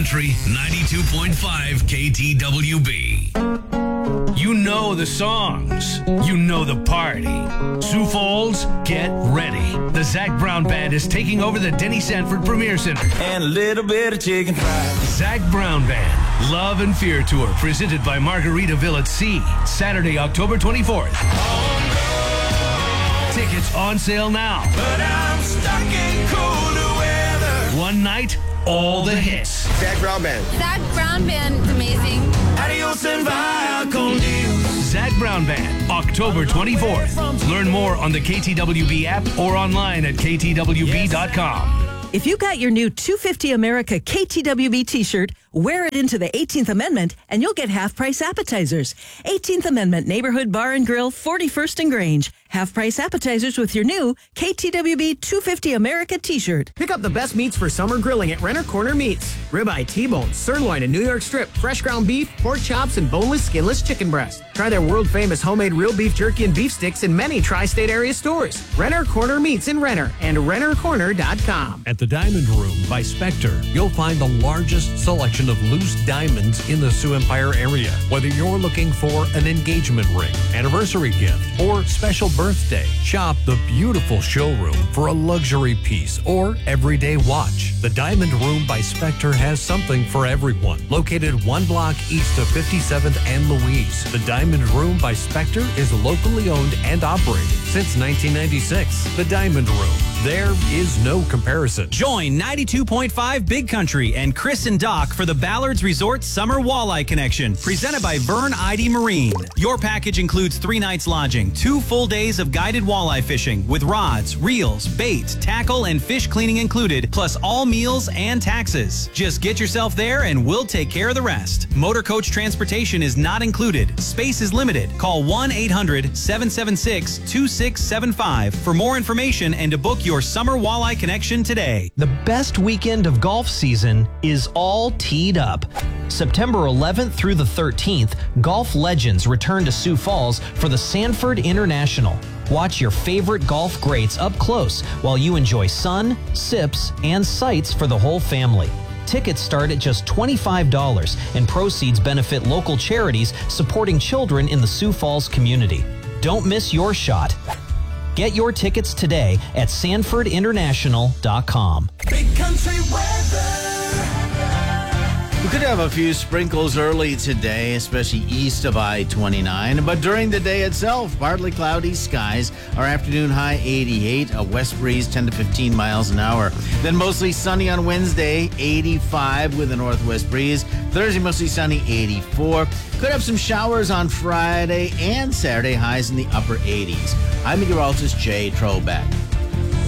Country 92.5 KTWB. You know the songs. You know the party. Sioux Falls, get ready. The Zac Brown Band is taking over the Denny Sanford Premier Center. And a little bit of chicken fried. Zac Brown Band, Love and Fear Tour, presented by Margaritaville at Sea, Saturday, October 24th. Tickets on sale now. But I'm stuck in colder weather. One night, all the hits. Zac Brown Band. Zac Brown Band's amazing. Adios and via con Dios. Zac Brown Band, October 24th. Learn more on the KTWB app or online at ktwb.com. If you got your new 250 America KTWB t-shirt, wear it into the 18th Amendment and you'll get half-price appetizers. 18th Amendment Neighborhood Bar and Grill, 41st and Grange. Half-price appetizers with your new KTWB 250 America t-shirt. Pick up the best meats for summer grilling at Renner Corner Meats. Ribeye, T-bone, sirloin, and New York strip, fresh ground beef, pork chops, and boneless, skinless chicken breast. Try their world-famous homemade real beef jerky and beef sticks in many tri-state area stores. Renner Corner Meats in Renner and rennercorner.com. At the Diamond Room by Spectre, you'll find the largest selection of loose diamonds in the Sioux Empire area. Whether you're looking for an engagement ring, anniversary gift, or special birthday, shop the beautiful showroom for a luxury piece or everyday watch. The Diamond Room by Spectre has something for everyone. Located one block east of 57th and Louise, the Diamond Room by Spectre is locally owned and operated since 1996. The Diamond Room. There is no comparison. Join 92.5 Big Country and Chris and Doc for the Ballards Resort Summer Walleye Connection, presented by Vern ID Marine. Your package includes 3 nights lodging, 2 full days of guided walleye fishing with rods, reels, bait, tackle, and fish cleaning included, plus all meals and taxes. Just get yourself there and we'll take care of the rest. Motor coach transportation is not included. Space is limited. Call 1-800-776-2675 for more information and to book your Summer Walleye Connection today. The best weekend of golf season is all teed up. September 11th through the 13th, golf legends return to Sioux Falls for the Sanford International. Watch your favorite golf greats up close while you enjoy sun, sips, and sights for the whole family. Tickets start at just $25 and proceeds benefit local charities supporting children in the Sioux Falls community. Don't miss your shot. Get your tickets today at sanfordinternational.com. Big country weather. We could have a few sprinkles early today, especially east of I-29, but during the day itself, partly cloudy skies. Our afternoon high 88, a west breeze 10 to 15 miles an hour. Then mostly sunny on Wednesday, 85 with a northwest breeze. Thursday mostly sunny, 84. Could have some showers on Friday and Saturday, highs in the upper 80s. I'm meteorologist Jay Trobeck.